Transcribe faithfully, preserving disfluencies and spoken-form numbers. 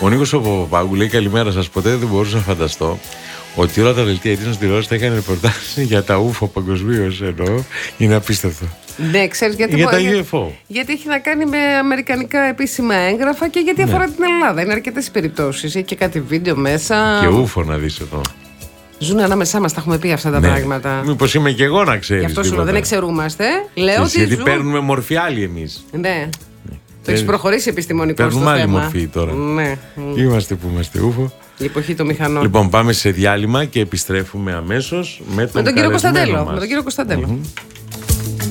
Ο Νίκος ο Παπάγου λέει καλημέρα σας. Ποτέ δεν μπορούσα να φανταστώ ότι όλα τα δελτία ειδήσεων στην τηλεόραση θα έκανε ρεπορτάζ για τα ούφο παγκοσμίως, εννοώ. Είναι απίστευτο. Ναι, ξέρεις γιατί. Για τα για... γιου εφ ο. Γιατί έχει να κάνει με αμερικανικά επίσημα έγγραφα και γιατί αφορά ναι. την Ελλάδα. Είναι αρκετές περιπτώσεις. Έχει και κάτι βίντεο μέσα. Και ούφο να δεις εδώ. Ζουν ανάμεσά μας, τα έχουμε πει αυτά τα ναι. πράγματα. Μήπως είμαι και εγώ να ξέρεις. Γι' αυτό σου λέω, δεν εξαιρούμαστε. Λέω ότι γιατί ζουν... παίρνουμε μορφή άλλη εμείς. Ναι. ναι. Το έχει προχωρήσει επιστημονικό στο θέμα. Παίρνουμε άλλη μορφή τώρα. Ναι. Είμαστε που είμαστε ούφο. Η εποχή των μηχανών. Λοιπόν, πάμε σε διάλειμμα και επιστρέφουμε αμέσως με τον, με τον κύριο Κωνσταντέλο. μας. Με τον κύριο Κωνσταντέλο. Mm-hmm.